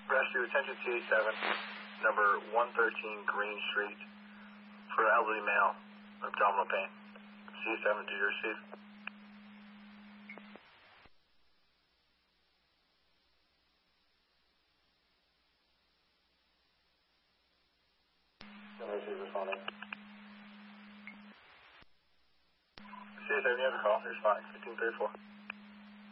Rescue attention CA7, number 113 Green Street, for elderly male, abdominal pain. CA7, do you receive? Nobody's responding. CA7, you have a call. You're fine. 1534.